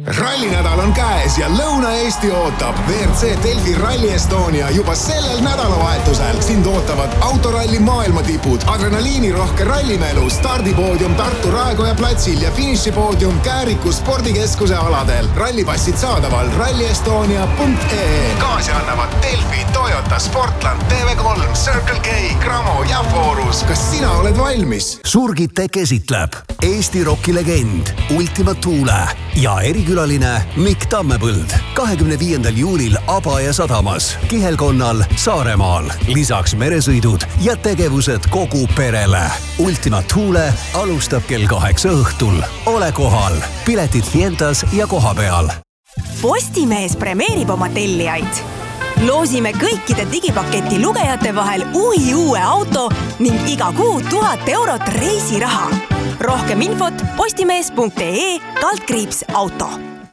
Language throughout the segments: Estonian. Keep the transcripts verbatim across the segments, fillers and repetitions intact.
Rallinädal on käes ja Lõuna-Eesti ootab. V R C Delfi Rally Estonia juba sellel nädalavahetusel. Sind ootavad autoralli maailmatipud, adrenaliinirohke rallimelu, stardipoodium Tartu Raekoja platsil ja finišipoodium Kääriku spordikeskuse aladel. Rallipassid saadaval ralli estonia punkt ee. Kaasi annavad Delfi, Toyota, Sportland, T V kolm, Circle K, Cramo ja Forus. Kas sina oled valmis? Surgite käsitleb Eesti rokilegend Ultima Thule ja erikülaline Mikk Tammepõld kahekümne viiendal juulil Abaja sadamas, Kihelkonnal, Saaremaal. Lisaks meresõidud ja tegevused kogu perele. Ultima Thule alustab kell kaheksa õhtul. Ole kohal. Piletid Fientas ja koha peal. Postimees premeerib oma tellijaid. Loosime kõikide digipaketi lugejate vahel uhi uue auto ning iga kuu tuhat eurot reisiraha. Rohkem infot postimees punkt ee kaldkriips auto.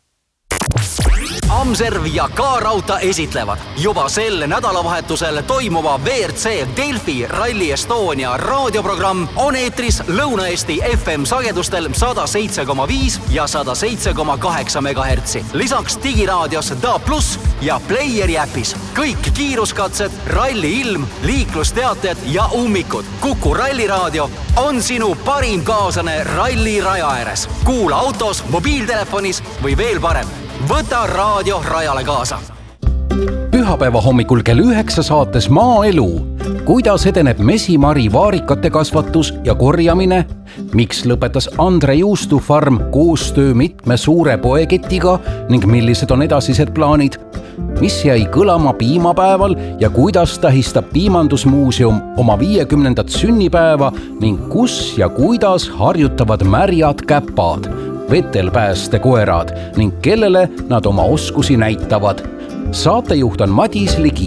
Amserv ja K-Rauta esitlevad juba sel nädalavahetusel toimuva V R C Delfi Rally Estonia raadioprogramm on eetris Lõuna-Eesti F M sagedustel sada seitse koma viis ja sada seitse koma kaheksa megahertsi. Lisaks digiraadios D A plus ja Playeri äpis. Kõik kiiruskatsed, ralli ilm, liiklusteated ja ummikud. Kuku ralliraadio on sinu parim kaaslane ralli raja ääres. Kuula autos, mobiiltelefonis või veel parem. Võta raadio rajale kaasa. Pühapäeva hommikul kell üheksa saates Maaelu. Kuidas edeneb mesimari vaarikate kasvatus ja korjamine? Miks lõpetas Andre Juustu farm koostöö mitme suure poeketiga ning millised on edasised plaanid? Mis jäi kõlama piimapäeval ja kuidas tähistab Piimandusmuuseum oma viiekümnendat sünnipäeva ning kus ja kuidas harjutavad märjad käpad, vetelpääste koerad ning kellele nad oma oskusi näitavad. Saatejuht on Madis Ligi.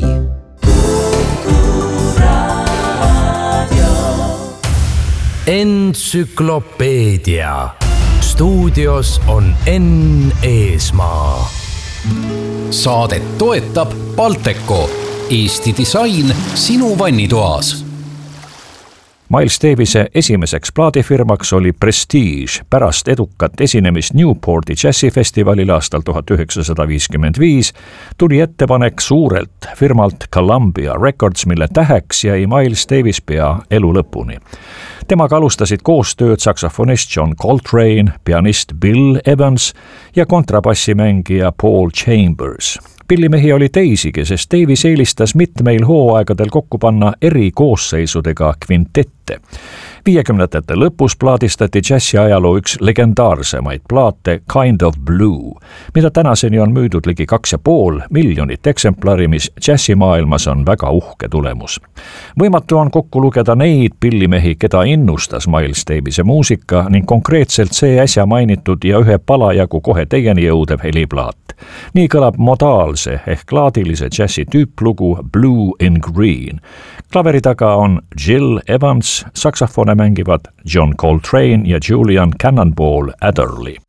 Entsüklopeedia. Stuudios on Enn Eesmaa. Saadet toetab Balteco. Eesti disain sinu vannitoas. Miles Davise esimeseks plaadifirmaks oli Prestige pärast edukat esinemist Newporti džässifestivalil aastal tuhat üheksasada viiskümmend viis tuli ettepanek suurelt firmalt Columbia Records, mille täheks jäi Miles Davis pea elu lõpuni. Temaga alustasid koostööd saksofonist John Coltrane, pianist Bill Evans ja kontrabassimängija Paul Chambers. Pillimehi oli teisigi, sest Davis eelistas mitmeil hooaegadel kokku panna eri koosseisudega kvintette. viiekümnendate lõpus plaadistati džässi ajaloo üks legendaarsemaid plaate Kind of Blue, mida tänaseni on müüdud ligi kaks ja pool miljonit eksemplari, mis džässimaailmas on väga uhke tulemus. Võimatu on kokku lugeda neid pillimehi, keda innustas Miles Davise muusika ning konkreetselt see äsja mainitud ja ühe palajagu kohe teieni jõudev heliplaat. Nii kõlab modaalse ehk laadilise džässi tüüplugu Blue in Green. Klaveri taga on Jill Evans, saksofone mängivad John Coltrane ja Julian Cannonball Adderley.